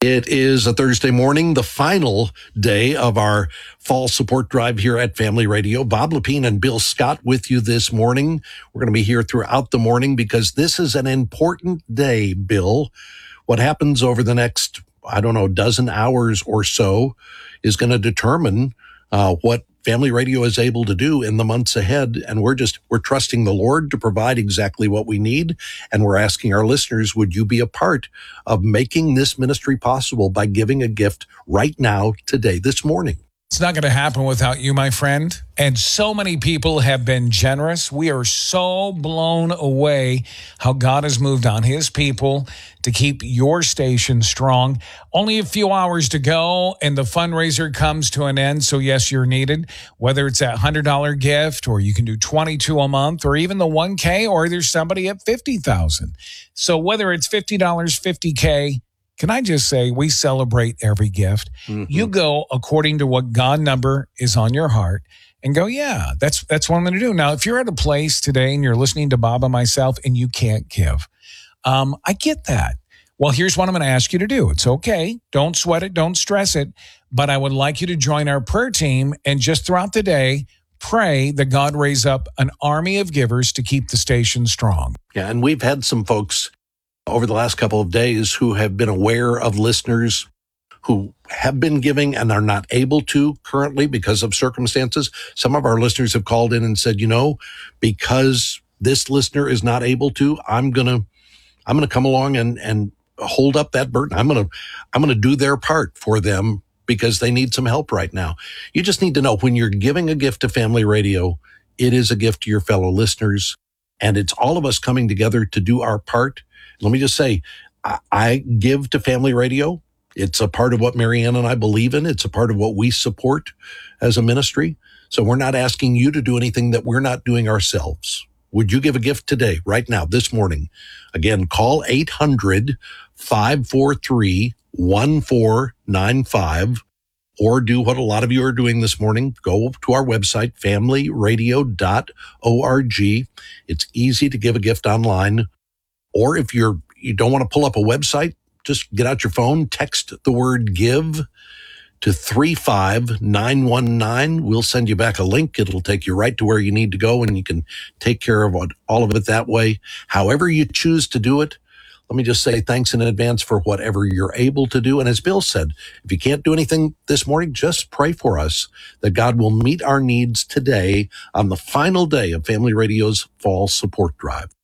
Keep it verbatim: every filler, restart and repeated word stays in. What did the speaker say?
It is a Thursday morning, the final day of our fall support drive here at Family Radio. Bob Lepine and Bill Scott with you this morning. We're going to be here throughout the morning because this is an important day, Bill. What happens over the next, I don't know, dozen hours or so is going to determine uh, what Family Radio is able to do in the months ahead. And we're just, we're trusting the Lord to provide exactly what we need. And we're asking our listeners, would you be a part of making this ministry possible by giving a gift right now, today, this morning? It's not going to happen without you, my friend. And so many people have been generous. We are so blown away how God has moved on his people to keep your station strong. Only a few hours to go and the fundraiser comes to an end. So yes, you're needed, whether it's a one hundred dollars gift or you can do twenty-two a month or even the one K, or there's somebody at fifty thousand. So whether it's fifty dollars, fifty K, can I just say we celebrate every gift. Mm-hmm. You go according to what God number is on your heart and go, yeah, that's that's what I'm going to do. Now, if you're at a place today and you're listening to Bob and myself and you can't give, um, I get that. Well, here's what I'm going to ask you to do. It's okay. Don't sweat it. Don't stress it. But I would like you to join our prayer team and just throughout the day, pray that God raise up an army of givers to keep the station strong. Yeah, and we've had some folks over the last couple of days who have been aware of listeners who have been giving and are not able to currently because of circumstances. Some of our listeners have called in and said, you know, because this listener is not able to, I'm going to, I'm going to come along and, and hold up that burden. I'm going to, I'm going to do their part for them because they need some help right now. You just need to know when you're giving a gift to Family Radio, it is a gift to your fellow listeners, and it's all of us coming together to do our part. Let me just say, I, I give to Family Radio. It's a part of what Marianne and I believe in. It's a part of what we support as a ministry. So we're not asking you to do anything that we're not doing ourselves. Would you give a gift today, right now, this morning? Again, call eight hundred, five four three, one four nine five or do what a lot of you are doing this morning. Go to our website, family radio dot org. It's easy to give a gift online. Or if you're, you don't want to pull up a website, just get out your phone, text the word give to three five nine one nine. We'll send you back a link. It'll take you right to where you need to go, and you can take care of all of it that way. However you choose to do it, let me just say thanks in advance for whatever you're able to do. And as Bill said, if you can't do anything this morning, just pray for us that God will meet our needs today on the final day of Family Radio's Fall Support Drive.